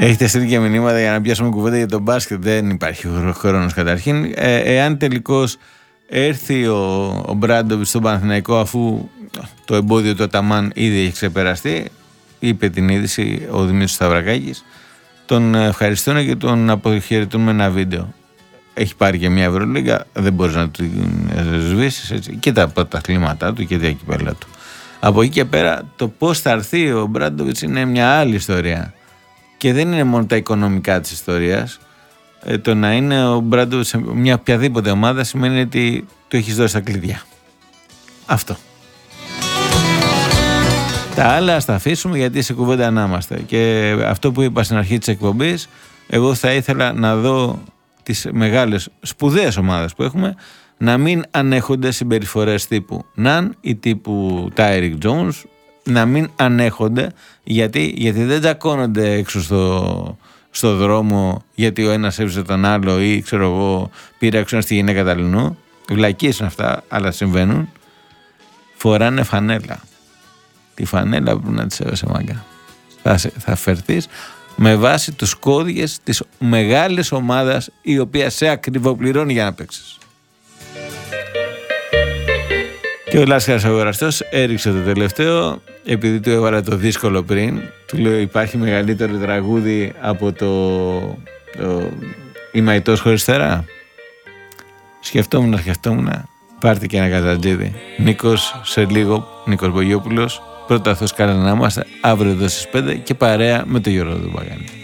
Έχετε στείλει και μηνύματα για να πιάσουμε κουβέντα για τον μπάσκετ. Δεν υπάρχει χρόνος καταρχήν. Εάν τελικώς έρθει ο Μπράντοβιτς στον Παναθηναϊκό, αφού το εμπόδιο του Αταμάν ήδη έχει ξεπεραστεί, είπε την είδηση ο Δημήτρης Σταυρακάκης, τον ευχαριστούν και τον αποχαιρετούν με ένα βίντεο. Έχει πάρει και μια Ευρωλίγκα, δεν μπορείς να του σβήσεις, έτσι, και τα πρωταθλήματά του και τα κυπέλλα του. Από εκεί και πέρα, το πώς θα έρθει ο Μπράντοβιτς είναι μια άλλη ιστορία. Και δεν είναι μόνο τα οικονομικά της ιστορίας. Το να είναι ο Μπράντοβιτς σε μια οποιαδήποτε ομάδα σημαίνει ότι του έχεις δώσει τα κλειδιά. Αυτό. Τα άλλα ας τα αφήσουμε, γιατί σε κουβέντα να είμαστε. Και αυτό που είπα στην αρχή της εκπομπής, εγώ θα ήθελα να δω τις μεγάλες σπουδαίες ομάδες που έχουμε να μην ανέχονται συμπεριφορές τύπου Ναν ή τύπου Τάιρικ Τζόουνς, να μην ανέχονται, γιατί δεν τσακώνονται έξω στο δρόμο γιατί ο ένας έβρισε τον άλλο ή ξέρω εγώ πήρε έξω στη γυναίκα ταλινού. Βλακίες είναι αυτά, αλλά συμβαίνουν. Φοράνε φανέλα. Τη φανέλα που να τη σέβεσαι, μάγκα. Θα φερθείς με βάση τους κώδικες της μεγάλης ομάδας η οποία σε ακριβοπληρώνει για να παίξεις. Και ο Λάσκαρας Αγοραστός έριξε το τελευταίο, επειδή του έβαλα το δύσκολο πριν. Του λέω υπάρχει μεγαλύτερο τραγούδι από το «Η Μαϊτός χωρίς θερά». Σκεφτόμουν, πάρτε και ένα Καζαντζίδι. Νίκος σε λίγο, Νίκος Μπογιόπουλος. Πρώτα Θεός καλά να είμαστε, αύριο εδώ στις 5 και παρέα με τον Γιώργο του Παγάνη.